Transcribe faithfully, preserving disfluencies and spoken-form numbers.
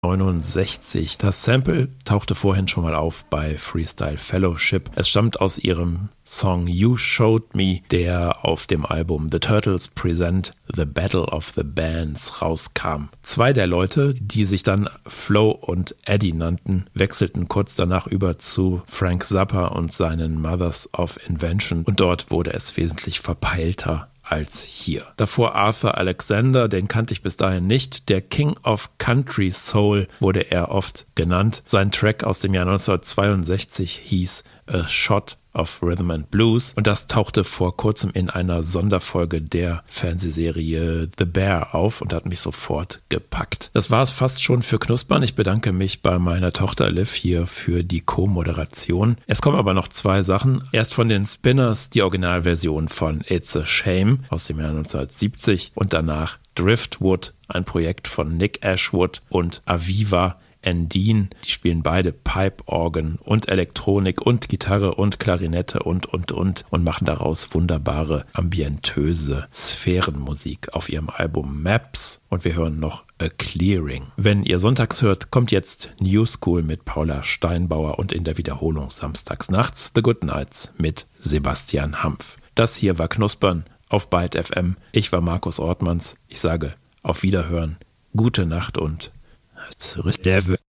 neunundsechzig. Das Sample tauchte vorhin schon mal auf bei Freestyle Fellowship. Es stammt aus ihrem Song You Showed Me, der auf dem Album The Turtles Present The Battle of the Bands rauskam. Zwei der Leute, die sich dann Flo und Eddie nannten, wechselten kurz danach über zu Frank Zappa und seinen Mothers of Invention und dort wurde es wesentlich verpeilter als hier. Davor Arthur Alexander, den kannte ich bis dahin nicht. Der King of Country Soul wurde er oft genannt. Sein Track aus dem Jahr neunzehnhundertzweiundsechzig hieß A Shot of Rhythm and Blues und das tauchte vor kurzem in einer Sonderfolge der Fernsehserie The Bear auf und hat mich sofort gepackt. Das war es fast schon für Knuspern. Ich bedanke mich bei meiner Tochter Liv hier für die Co-Moderation. Es kommen aber noch zwei Sachen. Erst von den Spinners die Originalversion von It's a Shame aus dem Jahr neunzehnhundertsiebzig und danach Driftwood, ein Projekt von Nick Ashwood und Aviva Endine, die spielen beide Pipe-Organ und Elektronik und Gitarre und Klarinette und, und, und und machen daraus wunderbare, ambientöse Sphärenmusik auf ihrem Album Maps und wir hören noch A Clearing. Wenn ihr sonntags hört, kommt jetzt New School mit Paula Steinbauer und in der Wiederholung samstags nachts The Good Nights mit Sebastian Hampf. Das hier war Knuspern auf Byte F M. Ich war Markus Ortmanns. Ich sage auf Wiederhören, gute Nacht und zurück.